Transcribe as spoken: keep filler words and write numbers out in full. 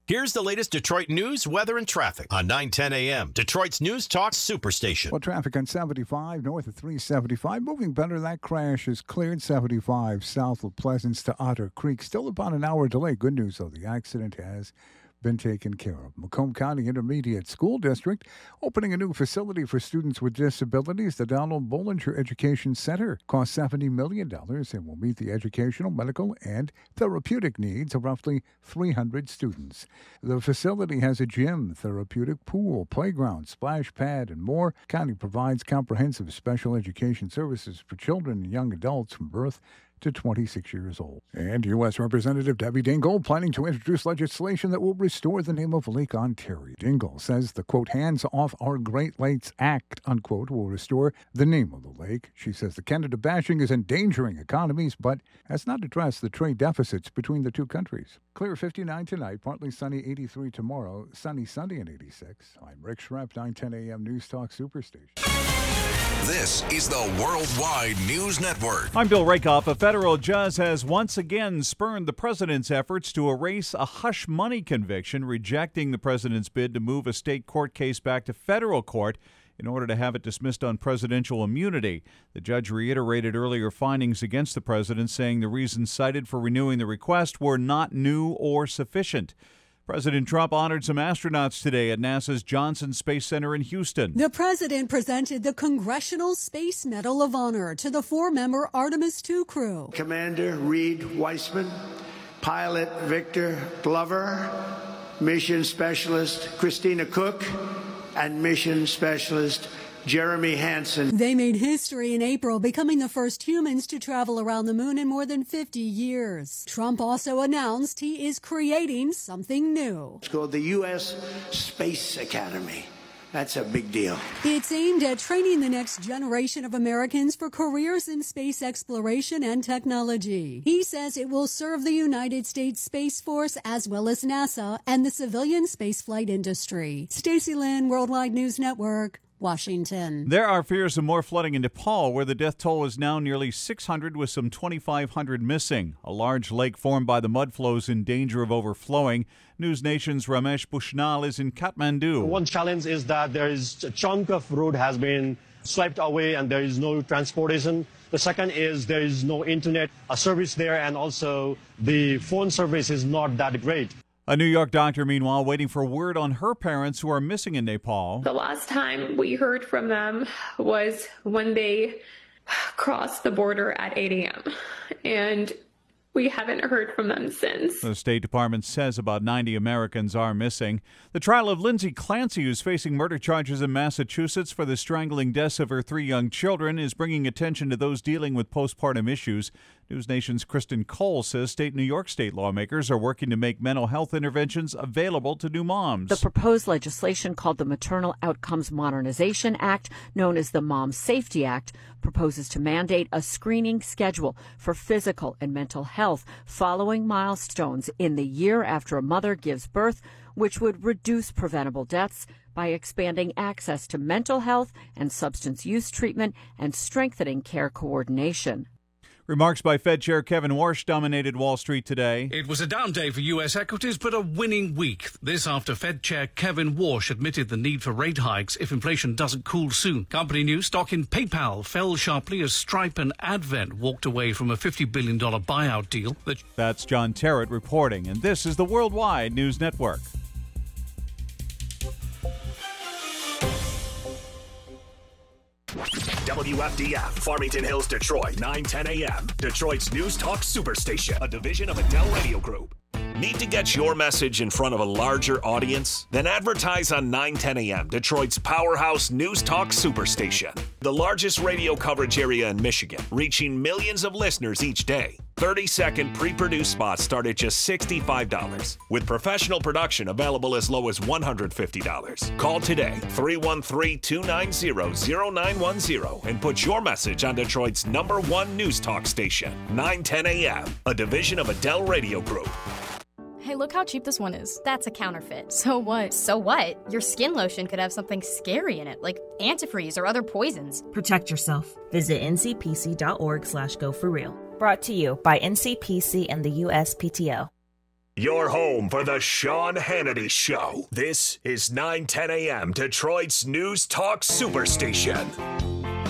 Here's the latest Detroit news, weather, and traffic on nine ten a.m. Detroit's News Talk Superstation. Well, traffic on seventy-five north of three seventy-five. Moving better. That crash is cleared. seventy-five south of Pleasance to Otter Creek. Still about an hour delay. Good news, though. The accident has been taken care of. Macomb County Intermediate School District opening a new facility for students with disabilities. The Donald Bollinger Education Center costs seventy million dollars and will meet the educational, medical, and therapeutic needs of roughly three hundred students. The facility has a gym, therapeutic pool, playground, splash pad, and more. County provides comprehensive special education services for children and young adults from birth to twenty-six years old. And U S Representative Debbie Dingell planning to introduce legislation that will restore the name of Lake Ontario. Dingell says the, quote, Hands Off Our Great Lakes Act, unquote, will restore the name of the lake. She says the Canada bashing is endangering economies, but has not addressed the trade deficits between the two countries. Clear fifty-nine tonight, partly sunny eighty-three tomorrow, sunny Sunday at eighty-six. I'm Rick Schrepp, nine ten a.m. News Talk Superstation. This is the Worldwide News Network. I'm Bill Rakoff. A federal judge has once again spurned the president's efforts to erase a hush money conviction, rejecting the president's bid to move a state court case back to federal court in order to have it dismissed on presidential immunity. The judge reiterated earlier findings against the president, saying the reasons cited for renewing the request were not new or sufficient. President Trump honored some astronauts today at NASA's Johnson Space Center in Houston. The president presented the Congressional Space Medal of Honor to the four-member Artemis two crew. Commander Reed Weissman, pilot Victor Glover, mission specialist Christina Cook, and mission specialist Jeremy Hansen. They made history in April, becoming the first humans to travel around the moon in more than fifty years. Trump also announced he is creating something new. It's called the U S Space Academy. That's a big deal. It's aimed at training the next generation of Americans for careers in space exploration and technology. He says it will serve the United States Space Force as well as NASA and the civilian spaceflight industry. Stacey Lynn, Worldwide News Network, Washington. There are fears of more flooding in Nepal, where the death toll is now nearly six hundred, with some twenty-five hundred missing. A large lake formed by the mud flows in danger of overflowing. News Nation's Ramesh Bushnal is in Kathmandu. One challenge is that there is a chunk of road has been swiped away and there is no transportation. The second is there is no internet service there, and also the phone service is not that great. A New York doctor, meanwhile, waiting for word on her parents who are missing in Nepal. The last time we heard from them was when they crossed the border at eight a.m. and we haven't heard from them since. The State Department says about ninety Americans are missing. The trial of Lindsay Clancy, who's facing murder charges in Massachusetts for the strangling deaths of her three young children, is bringing attention to those dealing with postpartum issues. News Nation's Kristen Cole says state New York state lawmakers are working to make mental health interventions available to new moms. The proposed legislation, called the Maternal Outcomes Modernization Act, known as the Mom Safety Act, proposes to mandate a screening schedule for physical and mental health following milestones in the year after a mother gives birth, which would reduce preventable deaths by expanding access to mental health and substance use treatment and strengthening care coordination. Remarks by Fed Chair Kevin Warsh dominated Wall Street today. It was a down day for U S equities, but a winning week. This after Fed Chair Kevin Warsh admitted the need for rate hikes if inflation doesn't cool soon. Company news: stock in PayPal fell sharply as Stripe and Advent walked away from a fifty billion dollars buyout deal. That's John Terrett reporting, and this is the Worldwide News Network. W F D F, Farmington Hills, Detroit, nine ten a.m. Detroit's News Talk Superstation, a division of Adele Radio Group. Need to get your message in front of a larger audience? Then advertise on nine ten a.m., Detroit's powerhouse News Talk Superstation. The largest radio coverage area in Michigan, reaching millions of listeners each day. thirty-second pre-produced spots start at just sixty-five dollars, with professional production available as low as one hundred fifty dollars. Call today, three one three, two nine zero, zero nine one zero, and put your message on Detroit's number one news talk station, nine ten a.m., a division of Adele Radio Group. Hey, look how cheap this one is. That's a counterfeit. So what? So what? Your skin lotion could have something scary in it, like antifreeze or other poisons. Protect yourself. Visit ncpc.org slash go for real. Brought to you by N C P C and the U S P T O. Your home for the Sean Hannity Show. This is nine ten a.m. Detroit's News Talk Superstation.